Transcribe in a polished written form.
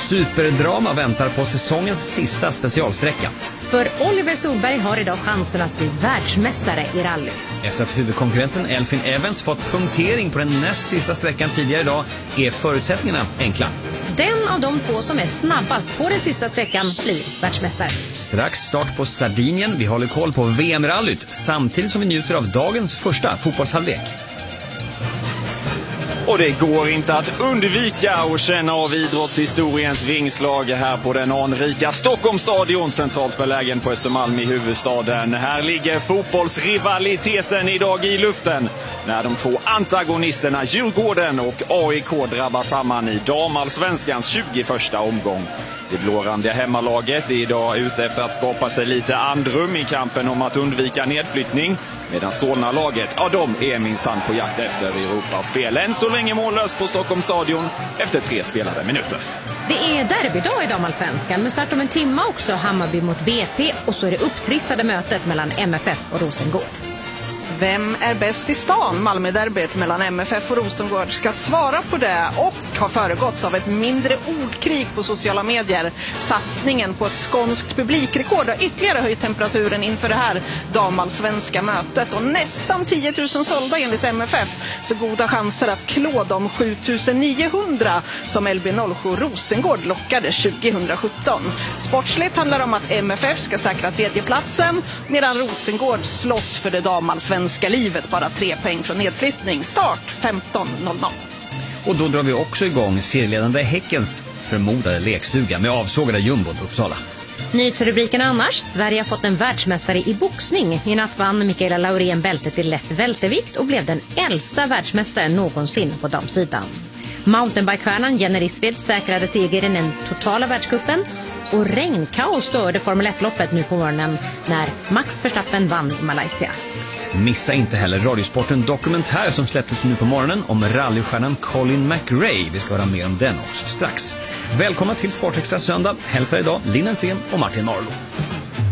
Superdrama väntar på säsongens sista specialsträcka. För Oliver Solberg har idag chansen att bli världsmästare i rally. Efter att huvudkonkurrenten Elfyn Evans fått punktering på den näst sista sträckan tidigare idag är förutsättningarna enkla. Den av de två som är snabbast på den sista sträckan blir världsmästare. Strax start på Sardinien. Vi håller koll på VM-rallyt samtidigt som vi njuter av dagens första fotbollshalvlek. Och det går inte att undvika att känna av idrottshistoriens vingslag här på den anrika Stockholmsstadion, centralt belägen på Östermalm i huvudstaden. Här ligger fotbollsrivaliteten idag i luften när de två antagonisterna Djurgården och AIK drabbar samman i damallsvenskans 21:a omgång. Det blårandiga hemmalaget är idag ute efter att skapa sig lite andrum i kampen om att undvika nedflyttning. Medan Solna-laget, ja, de är minsann på jakt efter Europaspel. Än så länge mållös på Stockholmsstadion efter 3 spelade minuter. Det är derbydag i damallsvenskan med start om en timme också. Hammarby mot BP och så är det upptrissade mötet mellan MFF och Rosengård. Vem är bäst i stan? Malmö-derbyt mellan MFF och Rosengård ska svara på det och har föregåtts av ett mindre ordkrig på sociala medier. Satsningen på ett skånskt publikrekord har ytterligare höjt temperaturen inför det här damallsvenska mötet. Och nästan 10 000 sålda enligt MFF, så goda chanser att klå de 7900 som LB07 Rosengård lockade 2017. Sportsligt handlar det om att MFF ska säkra 3:e platsen medan Rosengård slåss för det damallsvenska livet, bara 3 poäng från nedflyttning. Start 15:00. Och då drar vi också igång serieledande Häckens förmodade lekstuga med avsågade jumbon Uppsala. Nyhetsrubriken annars: Sverige har fått en världsmästare i boxning. I natt vann Mikaela Laurén bältet i lätt vältervikt och blev den äldsta världsmästaren någonsin på damsidan. Mountainbikestjärnan Jenny Rissved säkrade seger i den totala världscupen. Och regnkaos störde Formel 1-loppet nu på morgonen när Max Verstappen vann i Malaysia. Missa inte heller Radiosporten dokumentär som släpptes nu på morgonen om rallystjärnan Colin McRae. Vi ska höra mer om den också strax. Välkomna till Sportextra söndag. Hälsar idag Linn Ensén och Martin Marlo.